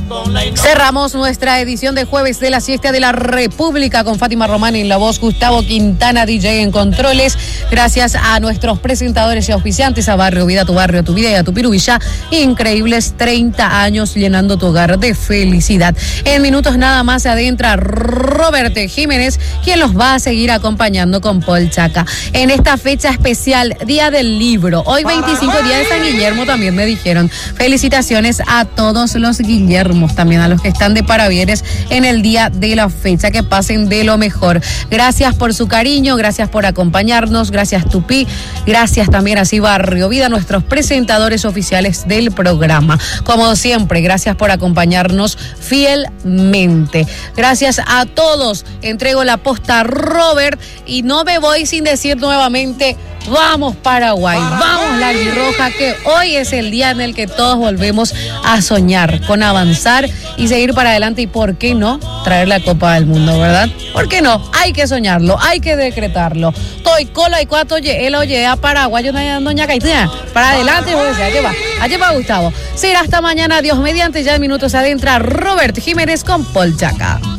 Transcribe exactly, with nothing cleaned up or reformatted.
Cerramos nuestra edición de jueves de la siesta de la República con Fátima Román en la voz, Gustavo Quintana, D J en controles. Gracias a nuestros presentadores y auspiciantes, a Barrio Vida, tu barrio, tu vida y a tu pirubilla. Increíbles treinta años llenando tu hogar de felicidad. En minutos nada más se adentra Robert Jiménez, quien los va a seguir acompañando con Paul Chaca. En esta fecha especial, Día del Libro. Hoy veinticinco, Día de San Guillermo, también me dijeron. Felicitaciones a todos los Guillermos, también a los que están de parabienes en el día de la fecha. Que pasen de lo mejor. Gracias por su cariño, gracias por acompañarnos, gracias Tupi, gracias también así Barrio Vida, nuestros presentadores oficiales del programa. Como siempre, gracias por acompañarnos fielmente. Gracias a todos. Entrego la posta a Robert y no me voy sin decir nuevamente: vamos Paraguay, vamos la Roja, que hoy es el día en el que todos volvemos a soñar, con avanzar y seguir para adelante, y por qué no traer la Copa del Mundo, ¿verdad? ¿Por qué no? Hay que soñarlo, hay que decretarlo. Toy cola y cuatro él oye a Paraguay, doña Caitina, para adelante, allá va, allá va Gustavo. Será hasta mañana, Dios mediante, ya en minutos adentra Robert Jiménez con Paul Chaca.